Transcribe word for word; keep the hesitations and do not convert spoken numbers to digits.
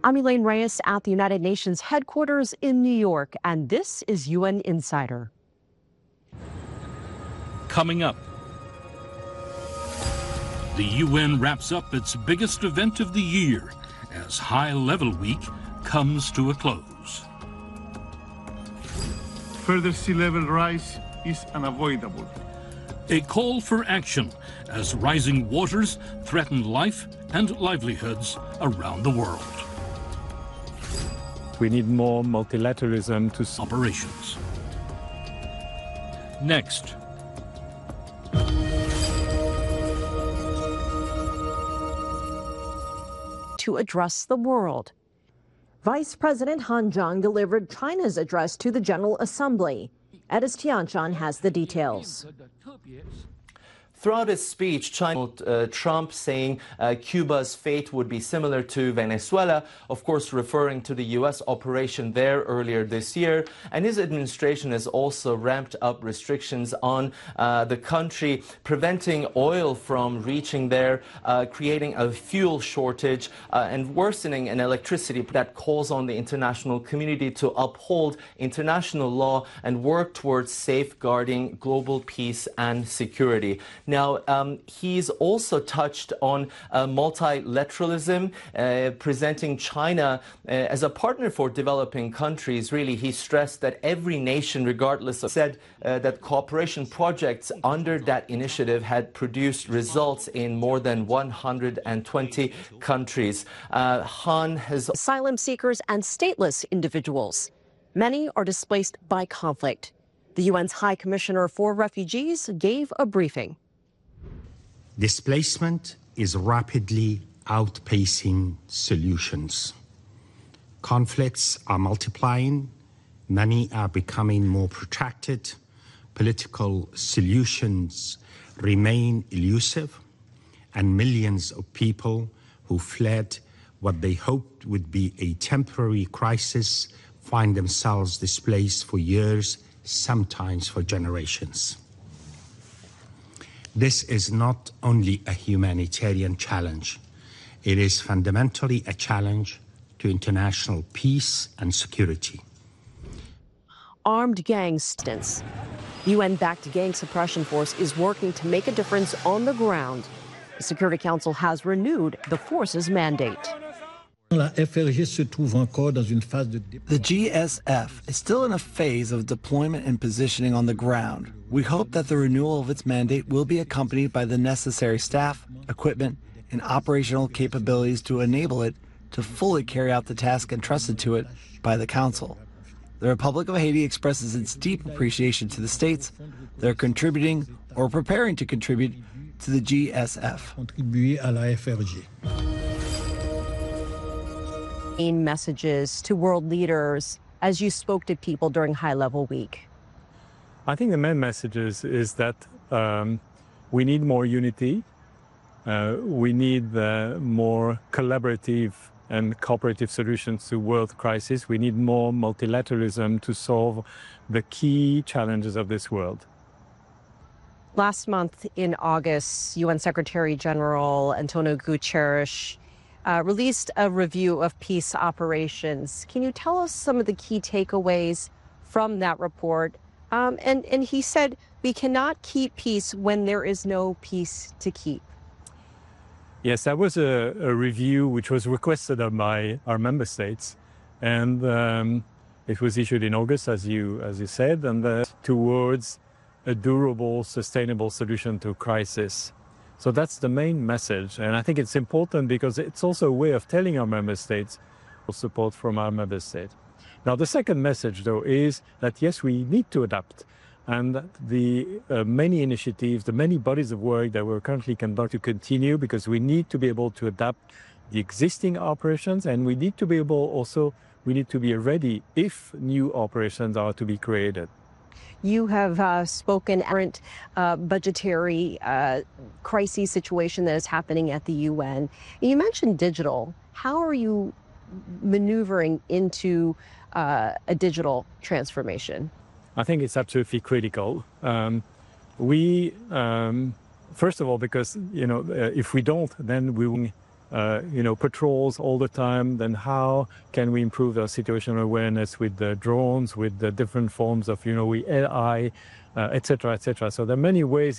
I'm Elaine Reyes at the United Nations headquarters in New York, and this is U N Insider. Coming up, the U N wraps up its biggest event of the year as High Level Week comes to a close. Further sea level rise is unavoidable. A call for action as rising waters threaten life and livelihoods around the world. We need more multilateralism to operations. Next. To address the world. Vice President Han Zheng delivered China's address to the General Assembly. Edis Tianchan has the details. Throughout his speech, China, uh, Trump saying uh, Cuba's fate would be similar to Venezuela, of course referring to the U S operation there earlier this year. And his administration has also ramped up restrictions on uh, the country, preventing oil from reaching there, uh, creating a fuel shortage uh, and worsening an electricity that calls on the international community to uphold international law and work towards safeguarding global peace and security. Now, um, he's also touched on uh, multilateralism, uh, presenting China uh, as a partner for developing countries. Really, he stressed that every nation, regardless of, said uh, that cooperation projects under that initiative had produced results in more than one hundred twenty countries. Uh, Han has asylum seekers and stateless individuals. Many are displaced by conflict. The U N's High Commissioner for Refugees gave a briefing. Displacement is rapidly outpacing solutions. Conflicts are multiplying, many are becoming more protracted, political solutions remain elusive, and millions of people who fled what they hoped would be a temporary crisis find themselves displaced for years, sometimes for generations. This is not only a humanitarian challenge, it is fundamentally a challenge to international peace and security. Armed gangs. The U N-backed gang suppression force is working to make a difference on the ground. The Security Council has renewed the force's mandate. The G S F is still in a phase of deployment and positioning on the ground. We hope that the renewal of its mandate will be accompanied by the necessary staff, equipment, and operational capabilities to enable it to fully carry out the task entrusted to it by the Council. The Republic of Haiti expresses its deep appreciation to the states that are contributing or preparing to contribute to the G S F. Messages to world leaders as you spoke to people during High Level Week? I think the main message is, is that um, we need more unity, uh, we need uh, more collaborative and cooperative solutions to world crisis. We need more multilateralism to solve the key challenges of this world. Last month in August, U N Secretary General Antonio Guterres Uh, released a review of peace operations. Can you tell us some of the key takeaways from that report? Um, and, and he said we cannot keep peace when there is no peace to keep. Yes, that was a, a review which was requested of my, our member states. And um, it was issued in August, as you, as you said, and uh, towards a durable, sustainable solution to crisis. So that's the main message, and I think it's important because it's also a way of telling our member states support from our member state. Now, the second message, though, is that, yes, we need to adapt, and the uh, many initiatives, the many bodies of work that we're currently conducting to continue, because we need to be able to adapt the existing operations, and we need to be able also, we need to be ready if new operations are to be created. You have uh, spoken current uh, budgetary uh, crisis situation that is happening at the U N. You mentioned digital. How are you maneuvering into uh, a digital transformation? I think it's absolutely critical. Um, we, um, first of all, because, you know, uh, if we don't, then we will uh, you know, patrols all the time, then how can we improve our situational awareness with the drones, with the different forms of, you know, A I, uh, et cetera, et cetera. So there are many ways